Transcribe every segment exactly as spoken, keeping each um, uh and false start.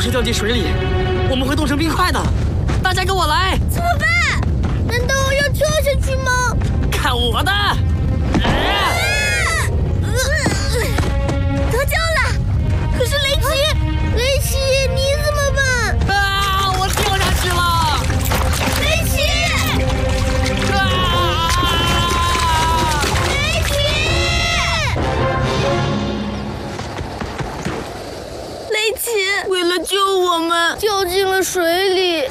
是掉进水里，我们会冻成冰块的。大家跟我来！ 怎么办？难道要跳下去吗？ 看我的！啊啊呃、得救了！可是雷奇，啊、雷奇，你怎么办？ 啊！我掉下去了！ 雷奇！ 啊！ 雷奇！雷奇，为了救我们，掉进了水里。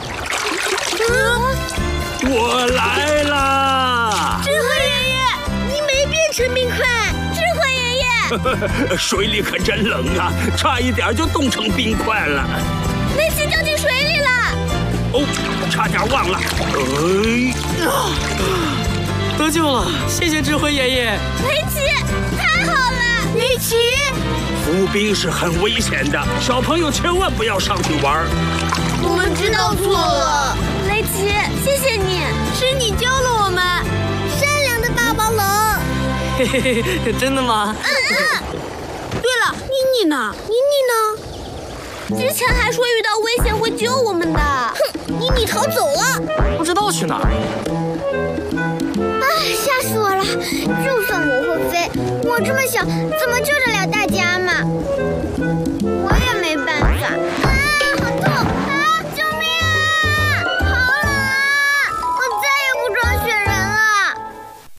我来啦！ 智慧爷爷，你没变成冰块。智慧爷爷， 水里可真冷啊，差一点就冻成冰块了。 雷奇掉进水里了。 哦，差点忘了。哎， 啊，得救了！谢谢智慧爷爷。 雷奇，太好了！雷奇， 浮冰是很危险的，小朋友千万不要上去玩。 我们知道错了。雷奇，谢谢你，是你救了我们。善良的大暴龙。 嘿嘿嘿，真的吗？ 嗯嗯。对了，妮妮呢？妮妮呢？之前还说遇到危险会救我们的。哼，妮妮逃走了， 不知道去哪儿。 哎，吓死我了！就算我会飞，我这么小，怎么救得了大家嘛？